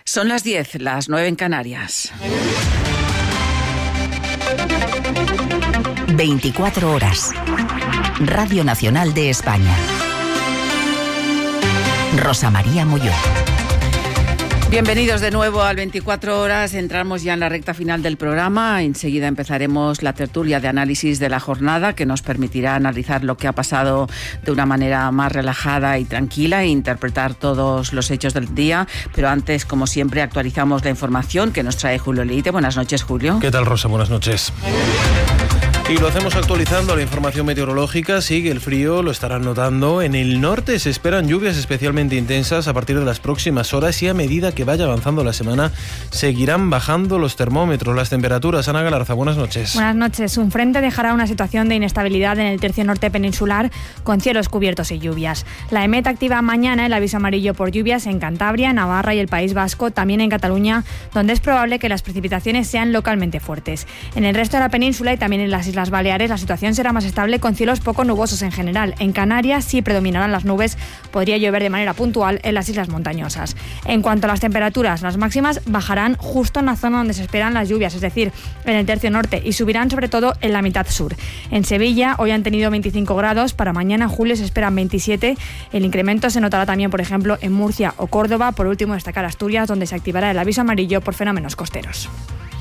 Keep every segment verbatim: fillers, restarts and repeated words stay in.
Son las diez, las nueve en Canarias. veinticuatro horas. Radio Nacional de España. Rosa María Molló. Bienvenidos de nuevo al veinticuatro horas. Entramos ya en la recta final del programa. Enseguida empezaremos la tertulia de análisis de la jornada que nos permitirá analizar lo que ha pasado de una manera más relajada y tranquila e interpretar todos los hechos del día. Pero antes, como siempre, actualizamos la información que nos trae Julio Leite. Buenas noches, Julio. ¿Qué tal, Rosa? Buenas noches. Y lo hacemos actualizando la información meteorológica. Sigue el frío, lo estarán notando. En el norte se esperan lluvias especialmente intensas a partir de las próximas horas y a medida que vaya avanzando la semana seguirán bajando los termómetros, las temperaturas. Ana Galarza, buenas noches. Buenas noches. Un frente dejará una situación de inestabilidad en el tercio norte peninsular con cielos cubiertos y lluvias. La EMET activa mañana el aviso amarillo por lluvias en Cantabria, Navarra y el País Vasco, también en Cataluña, donde es probable que las precipitaciones sean localmente fuertes. En el resto de la península y también en las islas Las Baleares, la situación será más estable con cielos poco nubosos en general. En Canarias sí predominarán las nubes, podría llover de manera puntual en las islas montañosas. En cuanto a las temperaturas, las máximas bajarán justo en la zona donde se esperan las lluvias, es decir, en el tercio norte, y subirán sobre todo en la mitad sur. En Sevilla hoy han tenido veinticinco grados, para mañana en julio se esperan veintisiete. El incremento se notará también, por ejemplo, en Murcia o Córdoba. Por último, destacar Asturias, donde se activará el aviso amarillo por fenómenos costeros.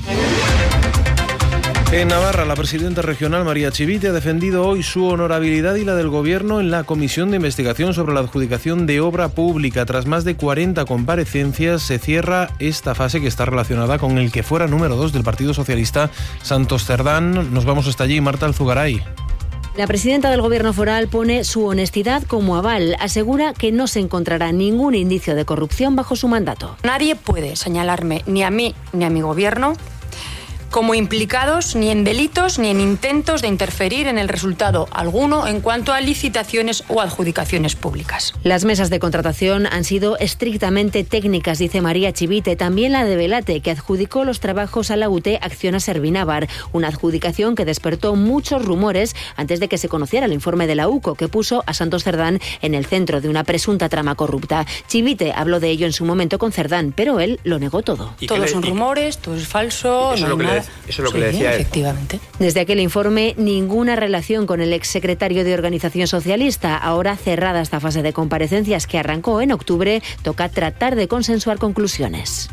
En Navarra, la presidenta regional María Chivite ha defendido hoy su honorabilidad y la del Gobierno en la Comisión de Investigación sobre la Adjudicación de Obra Pública. Tras más de cuarenta comparecencias, se cierra esta fase que está relacionada con el que fuera número dos del Partido Socialista, Santos Cerdán. Nos vamos hasta allí, Marta Alzugaray. La presidenta del Gobierno foral pone su honestidad como aval. Asegura que no se encontrará ningún indicio de corrupción bajo su mandato. Nadie puede señalarme, ni a mí ni a mi Gobierno, como implicados ni en delitos ni en intentos de interferir en el resultado alguno en cuanto a licitaciones o adjudicaciones públicas. Las mesas de contratación han sido estrictamente técnicas, dice María Chivite. También la de Velate, que adjudicó los trabajos a la U T Acciona Servinávar, una adjudicación que despertó muchos rumores antes de que se conociera el informe de la U C O, que puso a Santos Cerdán en el centro de una presunta trama corrupta. Chivite habló de ello en su momento con Cerdán, pero él lo negó todo. Todos son rumores, todo es falso, no hay nada. Eso es lo que sí, le decía él. Efectivamente. Desde aquel informe, ninguna relación con el exsecretario de Organización Socialista. Ahora cerrada esta fase de comparecencias que arrancó en octubre, toca tratar de consensuar conclusiones.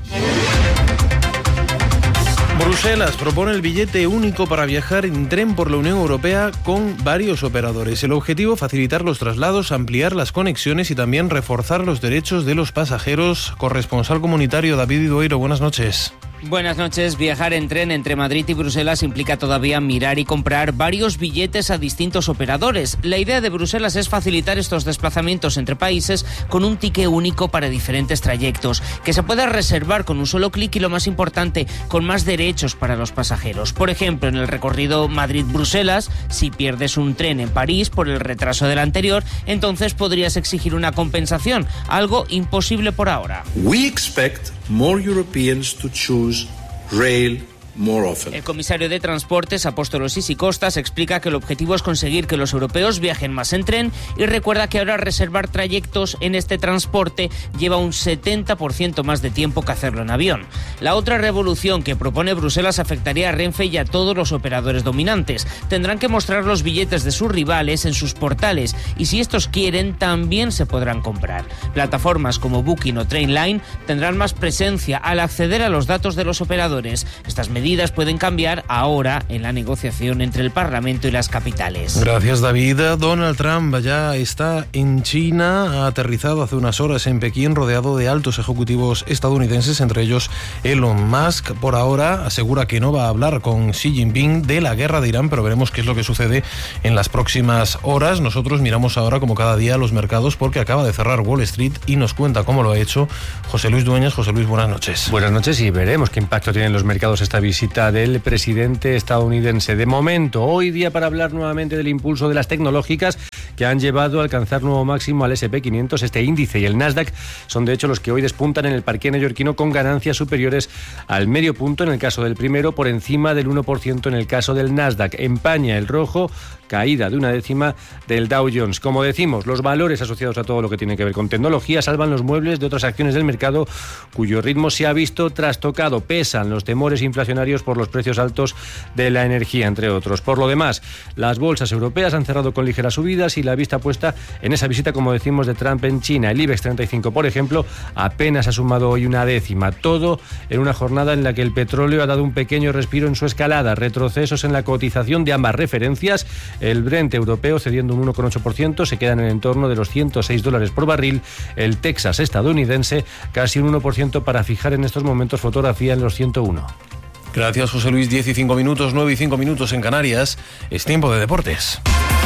Bruselas propone el billete único para viajar en tren por la Unión Europea con varios operadores. El objetivo, facilitar los traslados, ampliar las conexiones y también reforzar los derechos de los pasajeros. Corresponsal comunitario David Idueiro, buenas noches. Buenas noches. Viajar en tren entre Madrid y Bruselas implica todavía mirar y comprar varios billetes a distintos operadores. La idea de Bruselas es facilitar estos desplazamientos entre países con un ticket único para diferentes trayectos, que se pueda reservar con un solo clic y, lo más importante, con más derechos para los pasajeros. Por ejemplo, en el recorrido Madrid-Bruselas, si pierdes un tren en París por el retraso del anterior, entonces podrías exigir una compensación, algo imposible por ahora. We expect more Europeans to choose rail more often. El comisario de Transportes, Apóstolos Isi Costas, explica que el objetivo es conseguir que los europeos viajen más en tren y recuerda que ahora reservar trayectos en este transporte lleva un setenta por ciento más de tiempo que hacerlo en avión. La otra revolución que propone Bruselas afectaría a Renfe y a todos los operadores dominantes. Tendrán que mostrar los billetes de sus rivales en sus portales y, si estos quieren, también se podrán comprar. Plataformas como Booking o Trainline tendrán más presencia al acceder a los datos de los operadores. Estas medidas pueden cambiar ahora en la negociación entre el Parlamento y las capitales. Gracias, David. Donald Trump ya está en China, ha aterrizado hace unas horas en Pekín rodeado de altos ejecutivos estadounidenses, entre ellos Elon Musk. Por ahora asegura que no va a hablar con Xi Jinping de la guerra de Irán, pero veremos qué es lo que sucede en las próximas horas. Nosotros miramos ahora, como cada día, los mercados porque acaba de cerrar Wall Street y nos cuenta cómo lo ha hecho José Luis Dueñas. José Luis, buenas noches. Buenas noches y veremos qué impacto tienen los mercados esta visita del presidente estadounidense. De momento, hoy día para hablar nuevamente del impulso de las tecnológicas que han llevado a alcanzar nuevo máximo al ese pe quinientos. Este índice y el Nasdaq son de hecho los que hoy despuntan en el parqué neoyorquino con ganancias superiores al medio punto en el caso del primero, por encima del uno por ciento en el caso del Nasdaq. Empaña el rojo, caída de una décima del Dow Jones. Como decimos, los valores asociados a todo lo que tiene que ver con tecnología salvan los muebles de otras acciones del mercado cuyo ritmo se ha visto trastocado. Pesan los temores inflacionarios por los precios altos de la energía, entre otros. Por lo demás, las bolsas europeas han cerrado con ligeras subidas y la vista puesta en esa visita, como decimos, de Trump en China. El IBEX treinta y cinco, por ejemplo, apenas ha sumado hoy una décima. Todo en una jornada en la que el petróleo ha dado un pequeño respiro en su escalada. Retrocesos en la cotización de ambas referencias. El Brent europeo cediendo un uno coma ocho por ciento, se queda en el entorno de los ciento seis dólares por barril. El Texas estadounidense casi un uno por ciento para fijar en estos momentos fotografía en los ciento uno. Gracias, José Luis. diez y cinco minutos, nueve y cinco minutos en Canarias. Es tiempo de deportes.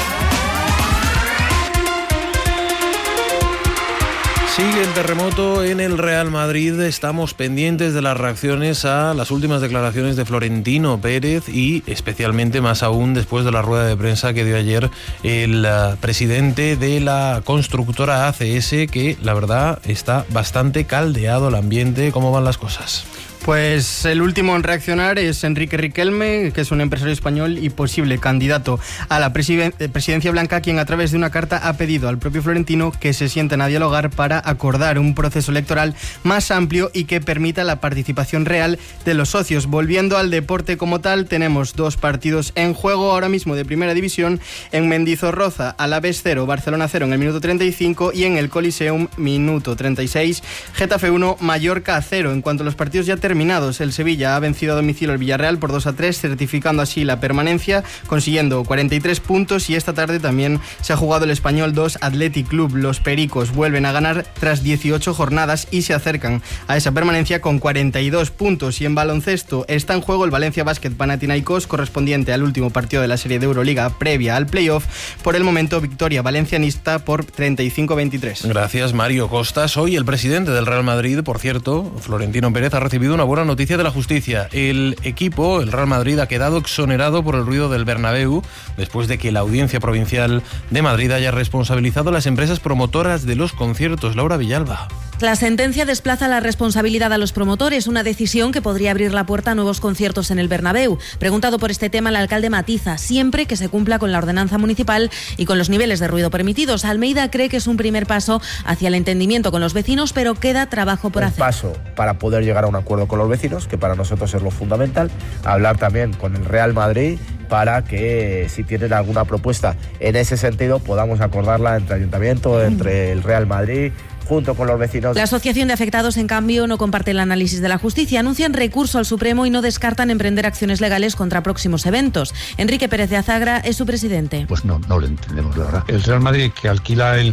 Sigue el terremoto en el Real Madrid. Estamos pendientes de las reacciones a las últimas declaraciones de Florentino Pérez y especialmente más aún después de la rueda de prensa que dio ayer el uh, presidente de la constructora A C S, que la verdad está bastante caldeado el ambiente. ¿Cómo van las cosas? Pues el último en reaccionar es Enrique Riquelme, que es un empresario español y posible candidato a la presiden- presidencia blanca, quien a través de una carta ha pedido al propio Florentino que se sienten a dialogar para acordar un proceso electoral más amplio y que permita la participación real de los socios. Volviendo al deporte como tal, tenemos dos partidos en juego ahora mismo de primera división. En Mendizorroza, Alavés cero, Barcelona cero en el minuto treinta y cinco, y en el Coliseum, minuto treinta y seis, Getafe uno, Mallorca cero. En cuanto a los partidos ya terminados, el Sevilla ha vencido a domicilio al Villarreal por dos a tres, certificando así la permanencia, consiguiendo cuarenta y tres puntos, y esta tarde también se ha jugado el Español dos, Athletic Club. Los pericos vuelven a ganar tras dieciocho jornadas y se acercan a esa permanencia con cuarenta y dos puntos. Y en baloncesto está en juego el Valencia Basket Panathinaikos, correspondiente al último partido de la serie de Euroliga previa al playoff. Por el momento, victoria valencianista por treinta y cinco a veintitrés. Gracias, Mario Costas. Hoy el presidente del Real Madrid, por cierto, Florentino Pérez, ha recibido una buena noticia de la justicia. El equipo, el Real Madrid, ha quedado exonerado por el ruido del Bernabéu después de que la Audiencia Provincial de Madrid haya responsabilizado a las empresas promotoras de los conciertos. Laura Villalba. La sentencia desplaza la responsabilidad a los promotores, una decisión que podría abrir la puerta a nuevos conciertos en el Bernabéu. Preguntado por este tema, el alcalde matiza, siempre que se cumpla con la ordenanza municipal y con los niveles de ruido permitidos. Almeida cree que es un primer paso hacia el entendimiento con los vecinos, pero queda trabajo por un hacer. Paso para poder llegar a un acuerdo con los vecinos, que para nosotros es lo fundamental. Hablar también con el Real Madrid para que, si tienen alguna propuesta en ese sentido, podamos acordarla entre Ayuntamiento, entre el Real Madrid, junto con los vecinos. La Asociación de Afectados, en cambio, no comparte el análisis de la justicia. Anuncian recurso al Supremo y no descartan emprender acciones legales contra próximos eventos. Enrique Pérez de Azagra es su presidente. Pues no, no lo entendemos, la verdad. El Real Madrid, que alquila el,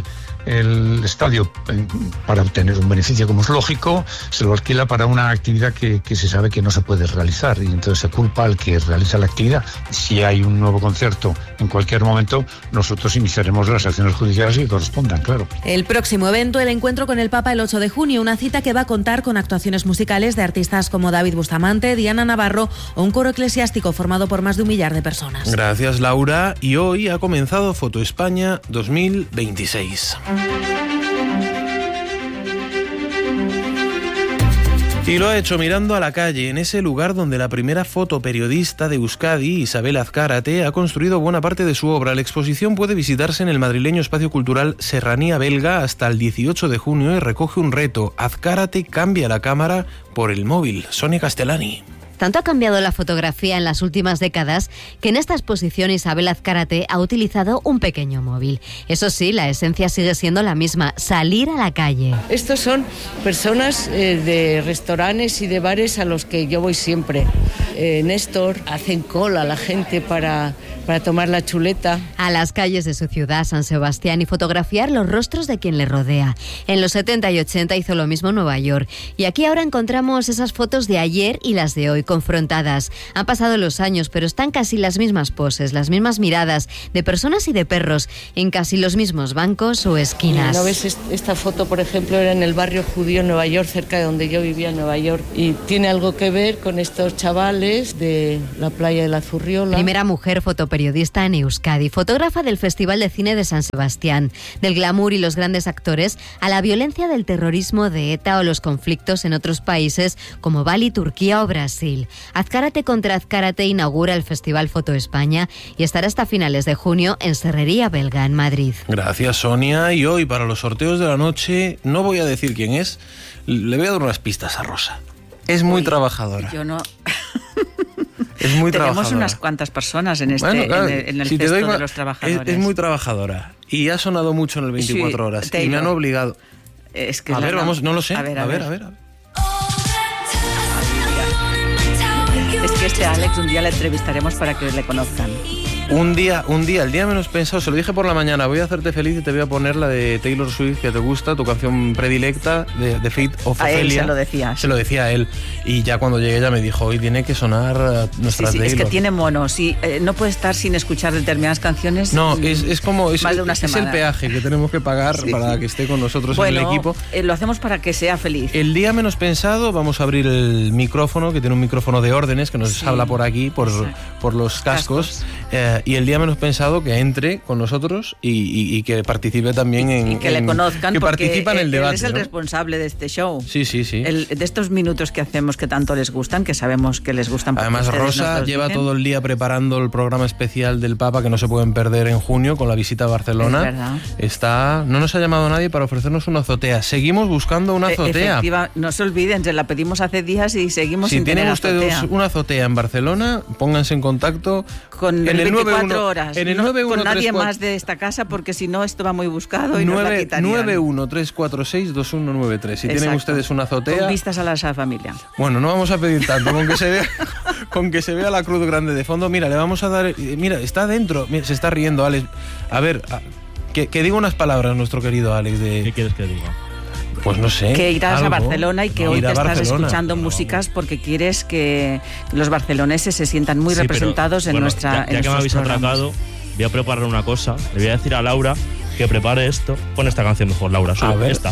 el estadio para obtener un beneficio, como es lógico, se lo alquila para una actividad que, que se sabe que no se puede realizar, y entonces se culpa al que realiza la actividad. Si hay un nuevo concierto en cualquier momento, nosotros iniciaremos las acciones judiciales que correspondan, claro. El próximo evento, el encuentro con el Papa el ocho de junio, una cita que va a contar con actuaciones musicales de artistas como David Bustamante, Diana Navarro o un coro eclesiástico formado por más de un millar de personas. Gracias, Laura. Y hoy ha comenzado Foto España dos mil veintiséis. Y lo ha hecho mirando a la calle, en ese lugar donde la primera fotoperiodista de Euskadi, Isabel Azcárate, ha construido buena parte de su obra. La exposición puede visitarse en el madrileño espacio cultural Serranía Belga hasta el dieciocho de junio y recoge un reto: Azcárate cambia la cámara por el móvil. Sonia Castellani. Tanto ha cambiado la fotografía en las últimas décadas que en esta exposición Isabel Azcárate ha utilizado un pequeño móvil. Eso sí, la esencia sigue siendo la misma: salir a la calle. Estos son personas eh, de restaurantes y de bares a los que yo voy siempre. Eh, Néstor, hacen cola a la gente para, para tomar la chuleta. A las calles de su ciudad, San Sebastián, y fotografiar los rostros de quien le rodea. En los setenta y ochenta hizo lo mismo en Nueva York. Y aquí ahora encontramos esas fotos de ayer y las de hoy, confrontadas. Han pasado los años, pero están casi las mismas poses, las mismas miradas de personas y de perros en casi los mismos bancos o esquinas. ¿No ves esta foto, por ejemplo, era en el barrio judío en Nueva York, cerca de donde yo vivía en Nueva York, y tiene algo que ver con estos chavales de la playa de la Zurriola? Primera mujer fotoperiodista en Euskadi, fotógrafa del Festival de Cine de San Sebastián, del glamour y los grandes actores a la violencia del terrorismo de ETA o los conflictos en otros países como Bali, Turquía o Brasil. Azcárate contra Azcárate inaugura el Festival Foto España y estará hasta finales de junio en Serrería Belga, en Madrid. Gracias, Sonia. Y hoy, para los sorteos de la noche, no voy a decir quién es, le voy a dar unas pistas a Rosa. Es muy Uy, trabajadora. Yo no... Es muy Tenemos trabajadora. unas cuantas personas en este bueno, claro, en el, en el si cesto te doy, de los trabajadores. Es, es muy trabajadora y ha sonado mucho en el veinticuatro sí, horas Taylor. Y me han obligado. Es que a ver, no, vamos, no lo sé. A ver, a, a ver, ver, a ver. A ver. Es que este Alex un día le entrevistaremos para que le conozcan. Un día, un día, el día menos pensado, se lo dije por la mañana, voy a hacerte feliz y te voy a poner la de Taylor Swift que te gusta, tu canción predilecta, de The Fate of a Ophelia. Él se lo decías. Se lo decía a él. Y ya cuando llegué ella me dijo, hoy tiene que sonar nuestra sí, sí, Taylor. Es que tiene mono, sí, eh, no puede estar sin escuchar determinadas canciones. No, es, es como, es, más de una es semana. el peaje que tenemos que pagar sí, para sí. que esté con nosotros bueno, en el equipo. Eh, lo hacemos para que sea feliz. El día menos pensado vamos a abrir el micrófono, que tiene un micrófono de órdenes, que nos sí. habla por aquí, por, por los cascos. cascos. Eh, y el día menos pensado que entre con nosotros y, y, y que participe también en... Y que en, le conozcan que porque participa en el debate, él es el ¿no? responsable de este show. Sí, sí, sí. El, de estos minutos que hacemos que tanto les gustan, que sabemos que les gustan. Además, Rosa lleva dicen. todo el día preparando el programa especial del Papa que no se pueden perder en junio con la visita a Barcelona. Es verdad. Está, no nos ha llamado nadie para ofrecernos una azotea. Seguimos buscando una azotea. Efectiva, no se olviden, se la pedimos hace días y seguimos si sin tener azotea. Si tienen ustedes una azotea en Barcelona, pónganse en contacto con en el veinticuatro horas. En el no, con nadie más de esta casa, porque si no esto va muy buscado y nos la quitarían. nueve uno tres cuatro seis dos uno nueve tres. Si Exacto. tienen ustedes una azotea... Con vistas a la familia. Bueno, no vamos a pedir tanto, con que se vea con que se vea la cruz grande de fondo. Mira, le vamos a dar... Mira, está dentro, mira, se está riendo Alex. A ver, a, que, que diga unas palabras nuestro querido Alex de... ¿Qué quieres que diga? Pues no sé. Que irás algo. a Barcelona y que no, hoy te estás Barcelona. escuchando no. músicas porque quieres que los barceloneses se sientan muy sí, representados pero, en bueno, nuestra Ya, ya en que me habéis programas. atracado, voy a preparar una cosa. Le voy a decir a Laura que prepare esto. Pon esta canción mejor, Laura. Sube, a ver. Esta.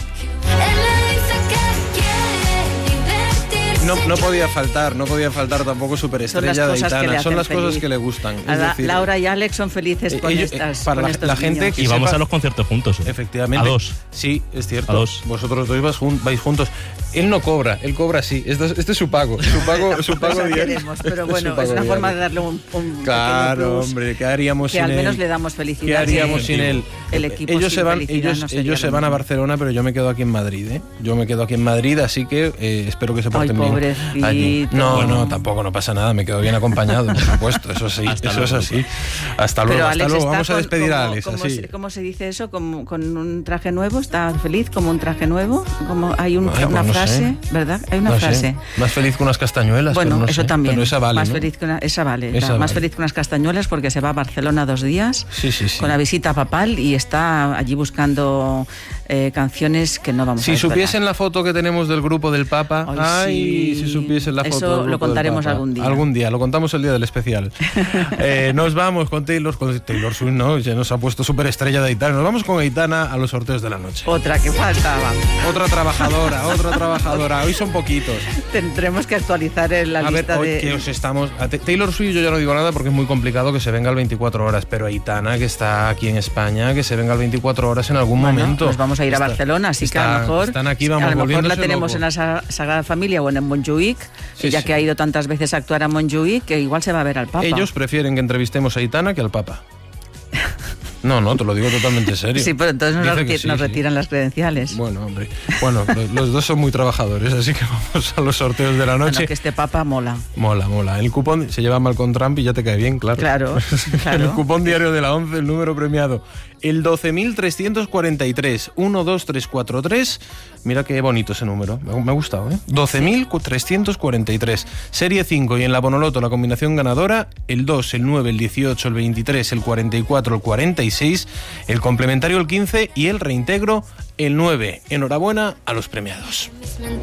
No, no podía faltar, no podía faltar tampoco Superestrella de Aitana. Son las cosas que le gustan. A es la, decir, Laura y Alex son felices con, ellos, estas, para con la, estos la gente niños. que Y vamos sepa, a los conciertos juntos. ¿eh? Efectivamente. A dos. Sí, es cierto. A dos. Vosotros dos vais, jun, vais juntos. Él no cobra, él cobra sí. Este es, este es su pago. Su pago, su pago diario. Queremos, pero bueno, es, es una diario. forma de darle un, un Claro, plus, hombre, ¿qué haríamos que sin al menos él? le damos felicidad. ¿Qué haríamos que sin él? El equipo ellos se van, ellos, no ellos se van a Barcelona, pero yo me quedo aquí en Madrid, ¿eh? Yo me quedo aquí en Madrid, así que eh, espero que se porten Ay, bien allí. No, bueno. no, tampoco, no pasa nada, me quedo bien acompañado, por supuesto, eso sí, Hasta eso luego. es así. Hasta luego, Pero hasta Alex luego. está Vamos a con- despedir como- a Alex, ¿cómo, así. se, ¿Cómo se dice eso? ¿Con, con un traje nuevo? ¿Está feliz como un traje nuevo? Como hay un- Ay, pues una no frase, sé. ¿verdad? Hay una No sé, frase. más feliz que unas castañuelas. Bueno, pero no eso sé, también. Pero esa vale, más ¿no? feliz que una, esa vale. Esa Más vale. feliz que unas castañuelas porque se va a Barcelona dos días Sí, sí, sí. con la visita papal y está allí buscando eh, canciones que no vamos a Si desvelar. supiesen la foto que tenemos del grupo del Papa, Ay, ay, sí. si supiesen la Eso foto del grupo lo contaremos del Papa. algún día. Algún día, lo contamos el día del especial. eh, nos vamos con Taylor, con Taylor Swift, ¿no? Ya nos ha puesto superestrella de Aitana. Nos vamos con Aitana a los sorteos de la noche. Otra que faltaba. Otra trabajadora, otra trabajadora. Hoy son poquitos. Tendremos que actualizar en la A ver, lista hoy de... que os estamos... a T- Taylor Swift yo ya no digo nada porque es muy complicado que se venga al veinticuatro horas, pero Aitana, que está aquí en España, que se venga al veinticuatro horas en algún Bueno, momento. pues vamos a ir a Está- Barcelona, así que a está- lo mejor, Están aquí, vamos a lo mejor la volviéndose tenemos locos. en la Sa- Sagrada Familia o en Montjuïc, Sí, ya sí. que ha ido tantas veces a actuar a Montjuïc, que igual se va a ver al Papa. Ellos prefieren que entrevistemos a Aitana que al Papa. No, no, te lo digo totalmente serio. Sí, pero entonces nos, Dice reti- que sí, nos sí. retiran las credenciales. Bueno, hombre. Bueno, los, los dos son muy trabajadores, así que vamos a los sorteos de la noche. Bueno, que este Papa mola. Mola, mola. El cupón se lleva mal con Trump y ya te cae bien, claro. Claro, claro. El cupón diario de la once, el número premiado. El doce mil trescientos cuarenta y tres, uno dos tres cuatro tres. Mira qué bonito ese número. Me, me ha gustado, ¿eh? doce mil trescientos cuarenta y tres. Serie cinco y en la Bonoloto la combinación ganadora, el dos, el nueve, el dieciocho, el veintitrés, el cuarenta y cuatro, el cuarenta y seis, el complementario el quince y el reintegro el nueve. Enhorabuena a los premiados.